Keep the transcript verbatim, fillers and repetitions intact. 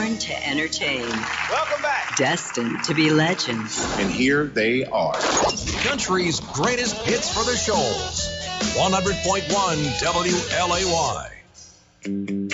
born to entertain, Welcome back. destined to be legends. And here they are. Country's greatest hits for the shoals. one hundred point one W L A Y.